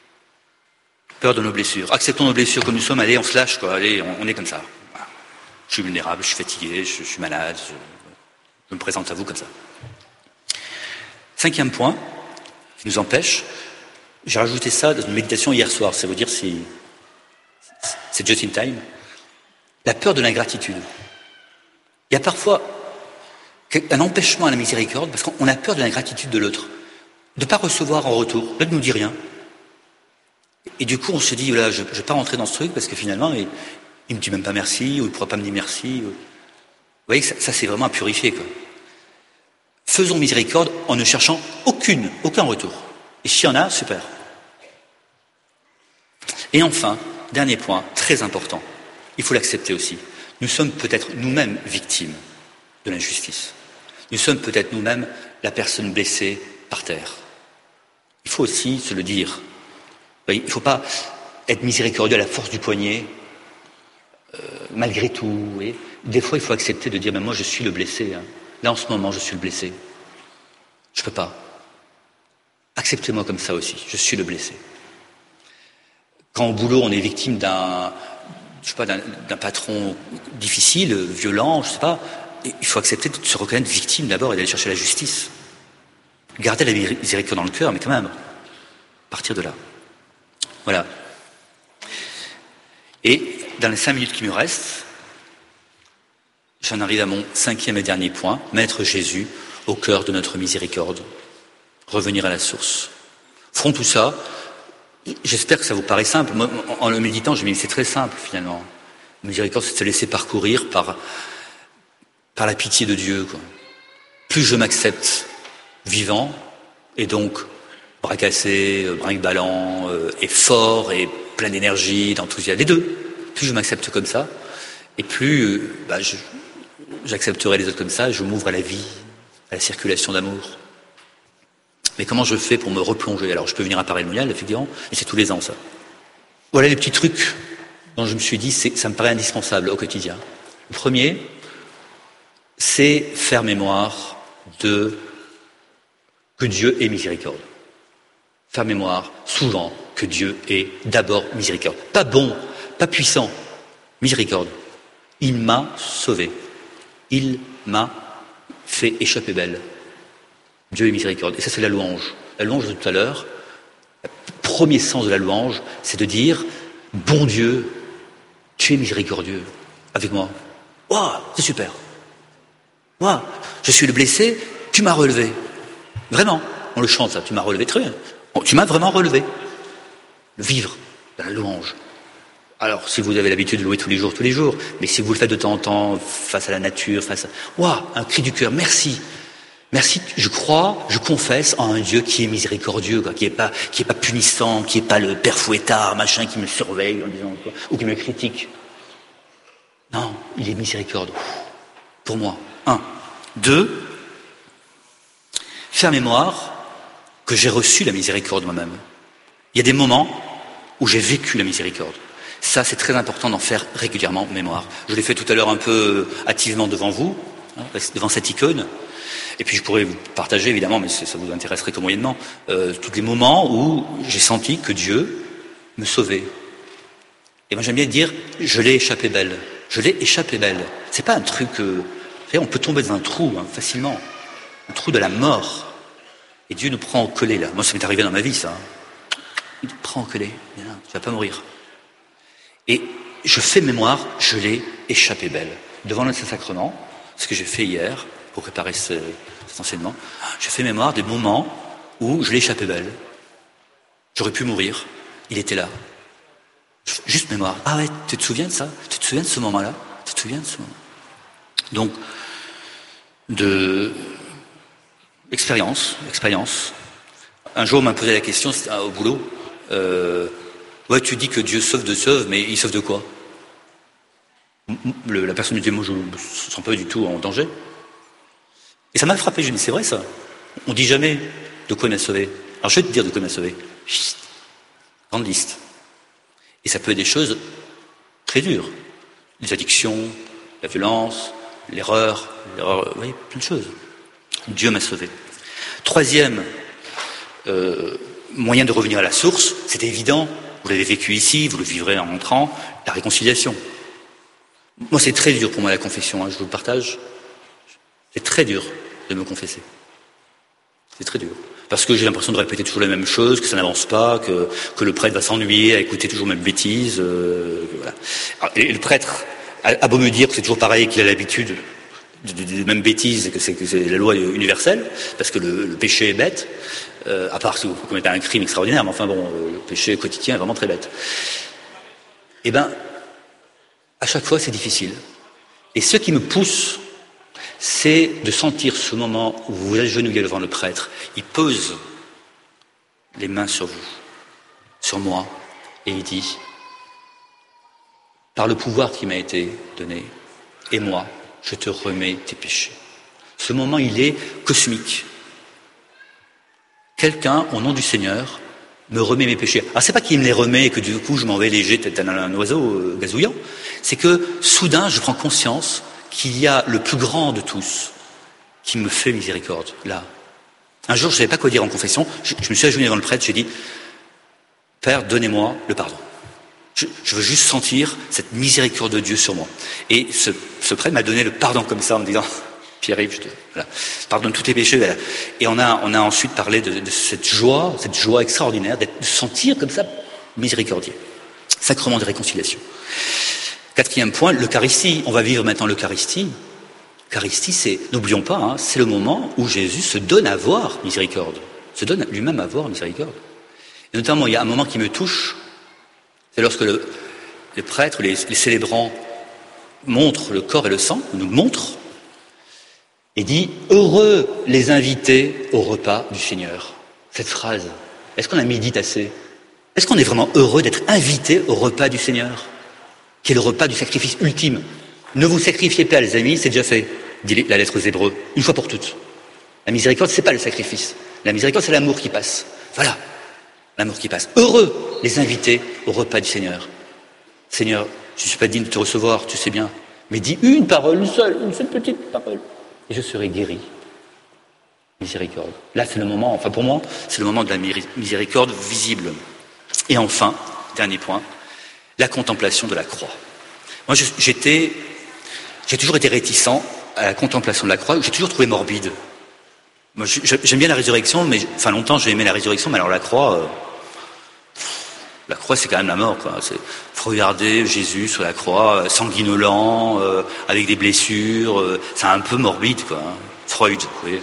Peur de nos blessures. Acceptons nos blessures comme nous sommes, allez, on se lâche, quoi, allez, on est comme ça. Voilà. Je suis vulnérable, je suis fatigué, je suis malade, je me présente à vous comme ça. Cinquième point, qui nous empêche, j'ai rajouté ça dans une méditation hier soir, ça veut dire si c'est just in time, la peur de l'ingratitude. Il y a parfois un empêchement à la miséricorde parce qu'on a peur de l'ingratitude de l'autre, de ne pas recevoir en retour, l'autre ne nous dit rien. Et du coup on se dit, voilà, je ne vais pas rentrer dans ce truc parce que finalement il ne me dit même pas merci, ou il ne pourra pas me dire merci. Vous voyez que ça c'est vraiment à purifier, quoi. Faisons miséricorde en ne cherchant aucun retour. Et s'il y en a, super. Et enfin, dernier point, très important, il faut l'accepter aussi. Nous sommes peut-être nous-mêmes victimes de l'injustice. Nous sommes peut-être nous-mêmes la personne blessée par terre. Il faut aussi se le dire. Il ne faut pas être miséricordieux à la force du poignet, malgré tout. Et des fois, il faut accepter de dire, moi je suis le blessé. Hein. Là, en ce moment, je suis le blessé. Je ne peux pas. Acceptez-moi comme ça aussi. Je suis le blessé. Quand au boulot, on est victime d'un patron difficile, violent, je ne sais pas, il faut accepter de se reconnaître victime d'abord et d'aller chercher la justice. Garder la miséricorde dans le cœur, mais quand même, partir de là. Voilà. Et dans les 5 minutes qui me restent, j'en arrive à mon 5e et dernier point, mettre Jésus au cœur de notre miséricorde. Revenir à la source. Ferons tout ça. J'espère que ça vous paraît simple. Moi, en le méditant, je me dis c'est très simple finalement. La miséricorde, c'est de se laisser parcourir par la pitié de Dieu, quoi. Plus je m'accepte vivant, et donc bras cassés, brinque-ballant, et fort, et plein d'énergie, d'enthousiasme, les deux. Plus je m'accepte comme ça, et plus j'accepterai les autres comme ça, je m'ouvre à la vie, à la circulation d'amour. Mais comment je fais pour me replonger? Alors je peux venir à Paray-le-Monial, effectivement, et c'est tous les ans ça. Voilà les petits trucs dont je me suis dit, ça me paraît indispensable au quotidien. Le premier, c'est faire mémoire que Dieu est miséricorde. Faire mémoire, souvent, que Dieu est d'abord miséricorde. Pas bon, pas puissant, miséricorde. Il m'a sauvé. Il m'a fait échapper belle. Dieu est miséricorde. Et ça, c'est la louange. La louange de tout à l'heure, le premier sens de la louange, c'est de dire, bon Dieu, tu es miséricordieux avec moi. Waouh, c'est super. Moi, je suis le blessé, tu m'as relevé. Vraiment, on le chante ça, tu m'as relevé, très bien. Bon, tu m'as vraiment relevé. Le vivre, la louange. Alors, si vous avez l'habitude de louer tous les jours, mais si vous le faites de temps en temps, face à la nature, un cri du cœur, merci. Merci, je crois, je confesse en un Dieu qui est miséricordieux, quoi, qui est pas punissant, qui est pas le père fouettard, machin, qui me surveille en disant quoi, ou qui me critique. Non, il est miséricordieux. Pour moi. 1. 2. Faire mémoire que j'ai reçu la miséricorde moi-même. Il y a des moments où j'ai vécu la miséricorde. Ça, c'est très important d'en faire régulièrement mémoire. Je l'ai fait tout à l'heure un peu hâtivement devant vous, devant cette icône. Et puis je pourrais vous partager, évidemment, mais ça vous intéresserait que moyennement, tous les moments où j'ai senti que Dieu me sauvait. Et moi j'aime bien dire, je l'ai échappé belle. Je l'ai échappé belle. C'est pas un truc... vous savez, on peut tomber dans un trou facilement. Un trou de la mort. Et Dieu nous prend au collet, là. Moi, ça m'est arrivé dans ma vie, ça. Il nous prend au collet. Tu vas pas mourir. Et je fais mémoire, je l'ai échappé belle. Devant le Saint-Sacrement, ce que j'ai fait hier, pour préparer cet enseignement, j'ai fait mémoire des moments où je l'ai échappé belle. J'aurais pu mourir. Il était là. Juste mémoire. Ah ouais, tu te souviens de ça? Tu te souviens de ce moment-là? Tu te souviens de ce moment? Donc, expérience. Un jour, on m'a posé la question au boulot. Ouais, tu dis que Dieu sauve, mais il sauve de quoi? La personne me dit, moi, je ne me sens pas du tout en danger. Et ça m'a frappé, je me dis, c'est vrai ça. On dit jamais de quoi il m'a sauvé. Alors, je vais te dire de quoi il m'a sauvé. Chut. Grande liste. Et ça peut être des choses très dures. Les addictions, la violence, l'erreur, oui, plein de choses. Dieu m'a sauvé. Troisième moyen de revenir à la source, c'est évident, vous l'avez vécu ici, vous le vivrez en entrant, la réconciliation. Moi, c'est très dur pour moi la confession, je vous le partage. C'est très dur de me confesser. C'est très dur. Parce que j'ai l'impression de répéter toujours les mêmes choses, que ça n'avance pas, que le prêtre va s'ennuyer à écouter toujours les mêmes bêtises. Voilà. Alors, et le prêtre a beau me dire que c'est toujours pareil, qu'il a l'habitude des mêmes bêtises, et que c'est la loi universelle, parce que le péché est bête, à part si vous commettez un crime extraordinaire, mais enfin bon, le péché quotidien est vraiment très bête. Eh bien, à chaque fois c'est difficile. Et ce qui me pousse, c'est de sentir ce moment où vous vous agenouillez devant le prêtre, il pose les mains sur vous, sur moi, et il dit, par le pouvoir qui m'a été donné, et moi, je te remets tes péchés. Ce moment, il est cosmique. Quelqu'un, au nom du Seigneur, me remet mes péchés. Alors c'est pas qu'il me les remet et que du coup je m'en vais léger tel un oiseau gazouillant, c'est que soudain je prends conscience qu'il y a le plus grand de tous qui me fait miséricorde, là. Un jour, je ne savais pas quoi dire en confession, je me suis agenouillé devant le prêtre, j'ai dit, Père, donnez-moi le pardon. Je veux juste sentir cette miséricorde de Dieu sur moi. Et ce prêtre m'a donné le pardon comme ça, en me disant, Pierre-Yves, voilà, pardonne tous tes péchés. Voilà. Et on a ensuite parlé de cette joie extraordinaire, de sentir comme ça miséricordieux. Sacrement de réconciliation. Quatrième point, l'Eucharistie. On va vivre maintenant l'Eucharistie. L'Eucharistie, c'est, n'oublions pas, c'est le moment où Jésus se donne à voir miséricorde, se donne lui-même à voir miséricorde. Et notamment, il y a un moment qui me touche, c'est lorsque les prêtres, les célébrants montrent le corps et le sang, nous montrent, et dit « Heureux les invités au repas du Seigneur ». Cette phrase, est-ce qu'on la médite assez? Est-ce qu'on est vraiment heureux d'être invité au repas du Seigneur, qui est le repas du sacrifice ultime? Ne vous sacrifiez pas, les amis, c'est déjà fait, dit la lettre aux Hébreux, une fois pour toutes. La miséricorde, c'est pas le sacrifice. La miséricorde, c'est l'amour qui passe. Voilà, l'amour qui passe. Heureux les invités au repas du Seigneur. Seigneur, je ne suis pas digne de te recevoir, tu sais bien, mais dis une parole, une seule petite parole, et je serai guéri. Miséricorde. Là, c'est le moment, enfin pour moi, c'est le moment de la miséricorde visible. Et enfin, dernier point, la contemplation de la croix. Moi, j'ai toujours été réticent à la contemplation de la croix, j'ai toujours trouvé morbide. Moi, j'aime bien la résurrection, mais enfin longtemps j'ai aimé la résurrection, mais alors la croix, La croix, c'est quand même la mort, quoi. Faut regarder Jésus sur la croix, sanguinolent, avec des blessures. C'est un peu morbide, quoi. Freud, vous voyez.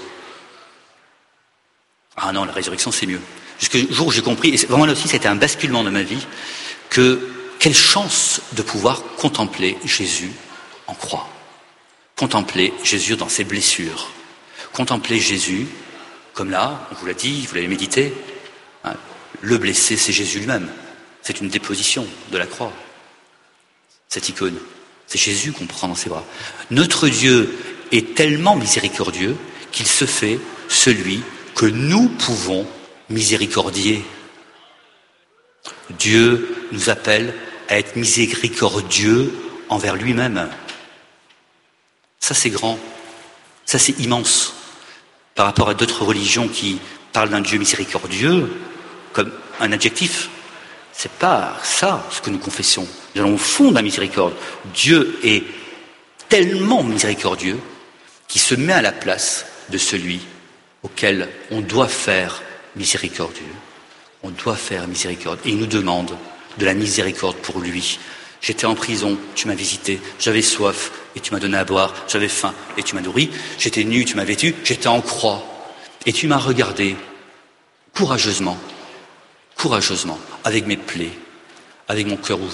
Ah non, la résurrection, c'est mieux. Jusqu'au jour où j'ai compris, et vraiment là aussi, c'était un basculement de ma vie, quelle chance de pouvoir contempler Jésus en croix. Contempler Jésus dans ses blessures. Contempler Jésus, comme là, on vous l'a dit, vous l'avez médité, hein, le blessé, c'est Jésus lui-même. C'est une déposition de la croix. Cette icône, c'est Jésus qu'on prend dans ses bras. Notre Dieu est tellement miséricordieux qu'il se fait celui que nous pouvons miséricordier. Dieu nous appelle à être miséricordieux envers lui-même. Ça, c'est grand. Ça, c'est immense. Par rapport à d'autres religions qui parlent d'un Dieu miséricordieux comme un adjectif, c'est pas ça ce que nous confessons. Nous allons au fond de la miséricorde. Dieu est tellement miséricordieux qu'il se met à la place de celui auquel on doit faire miséricordieux. On doit faire miséricorde. Et il nous demande de la miséricorde pour lui. J'étais en prison, tu m'as visité. J'avais soif et tu m'as donné à boire. J'avais faim et tu m'as nourri. J'étais nu, tu m'as vêtu. J'étais en croix et tu m'as regardé courageusement, avec mes plaies, avec mon cœur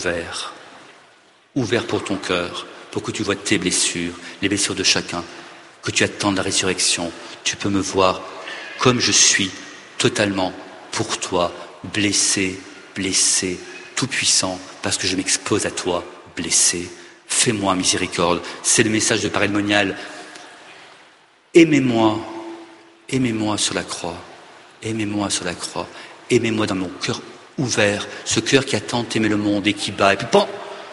ouvert pour ton cœur, pour que tu vois tes blessures, les blessures de chacun, que tu attendes la résurrection. Tu peux me voir comme je suis, totalement pour toi, blessé, tout puissant, parce que je m'expose à toi, blessé. Fais-moi miséricorde. C'est le message de Parole moniale. Aimez-moi sur la croix. Aimez-moi sur la croix. Aimez-moi dans mon cœur ouvert, ce cœur qui a tant aimé le monde et qui bat. Et puis, bon,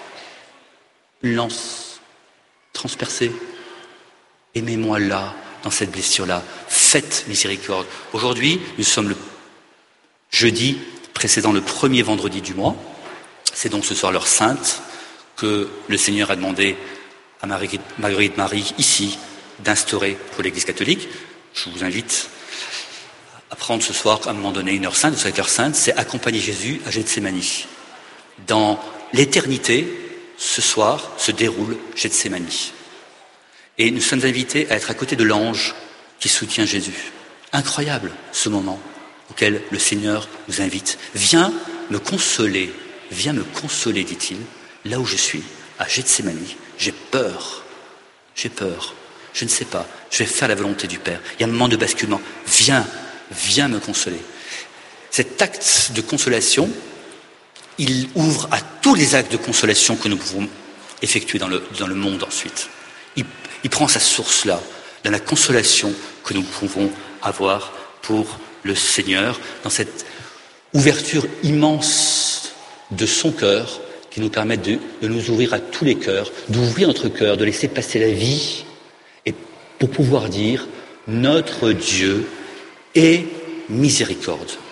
une lance transpercée. Aimez-moi là, dans cette blessure-là. Faites miséricorde. Aujourd'hui, nous sommes le jeudi précédant le premier vendredi du mois. C'est donc ce soir l'heure sainte que le Seigneur a demandé à Marguerite Marie, ici, d'instaurer pour l'Église catholique. Je vous invite à prendre ce soir, à un moment donné, une heure sainte. Vous savez que l'heure sainte, c'est accompagner Jésus à Gethsémani. Dans l'éternité, ce soir, se déroule Gethsémani. Et nous sommes invités à être à côté de l'ange qui soutient Jésus. Incroyable, ce moment auquel le Seigneur nous invite. Viens me consoler, dit-il, là où je suis, à Gethsémani. J'ai peur, je ne sais pas, je vais faire la volonté du Père. Il y a un moment de basculement. Viens me consoler. Cet acte de consolation, il ouvre à tous les actes de consolation que nous pouvons effectuer dans le monde ensuite. Il prend sa source là, dans la consolation que nous pouvons avoir pour le Seigneur, dans cette ouverture immense de son cœur qui nous permet de nous ouvrir à tous les cœurs, d'ouvrir notre cœur, de laisser passer la vie et pour pouvoir dire notre Dieu est miséricorde.